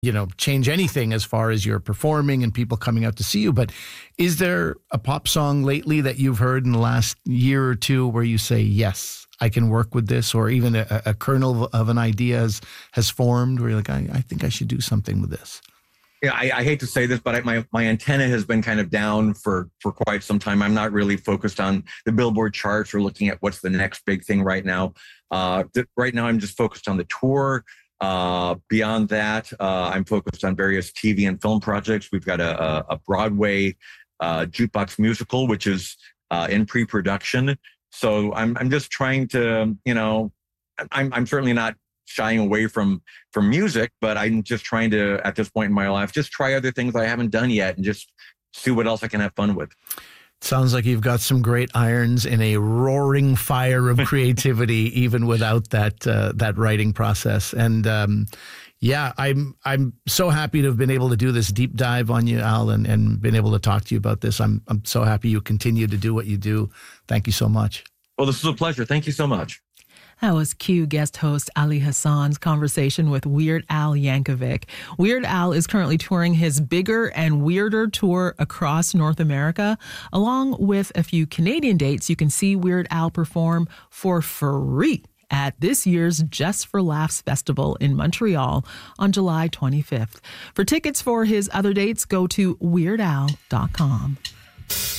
change anything as far as your performing and people coming out to see you. But is there a pop song lately that you've heard in the last year or two where you say, yes, I can work with this, or even a kernel of an idea has formed where you're like, I think I should do something with this? Yeah, I hate to say this, but my antenna has been kind of down for quite some time. I'm not really focused on the Billboard charts or looking at what's the next big thing right now. Right now, I'm just focused on the tour. Beyond that, I'm focused on various TV and film projects. We've got a Broadway jukebox musical, which is in pre-production. So I'm just trying to, I'm certainly not shying away from music, but I'm just trying to, at this point in my life, just try other things I haven't done yet and just see what else I can have fun with. Sounds like you've got some great irons in a roaring fire of creativity, even without that writing process. And I'm so happy to have been able to do this deep dive on you, Al, and been able to talk to you about this. I'm so happy you continue to do what you do. Thank you so much. Well, this was a pleasure. Thank you so much. That was Q guest host Ali Hassan's conversation with Weird Al Yankovic. Weird Al is currently touring his Bigger and Weirder tour across North America. Along with a few Canadian dates, you can see Weird Al perform for free at this year's Just for Laughs Festival in Montreal on July 25th. For tickets for his other dates, go to weirdal.com.